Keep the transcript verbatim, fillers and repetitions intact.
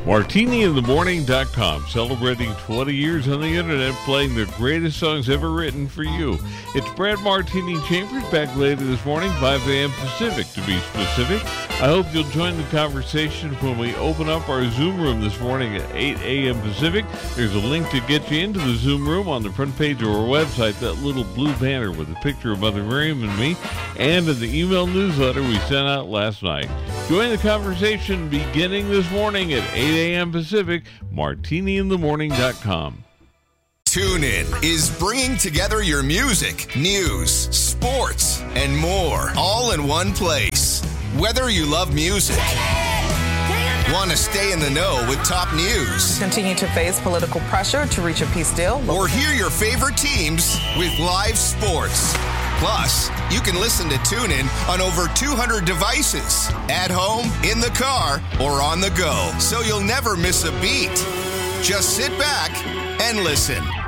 Martini in the Morning dot com, celebrating twenty years on the internet, playing the greatest songs ever written for you. It's Brad Martini Chambers back later this morning, five a.m. Pacific to be specific. I hope you'll join the conversation when we open up our Zoom room this morning at eight a.m. Pacific. There's a link to get you into the Zoom room on the front page of our website, that little blue banner with a picture of Mother Miriam and me, and in the email newsletter we sent out last night. Join the conversation beginning this morning at eight a.m. Pacific, Martini in the Morning dot com. TuneIn is bringing together your music, news, sports, and more, all in one place. Whether you love music, want to stay in the know with top news, continue to face political pressure to reach a peace deal, or hear your favorite teams with live sports. Plus, you can listen to TuneIn on over two hundred devices, at home, in the car, or on the go, so you'll never miss a beat. Just sit back and listen.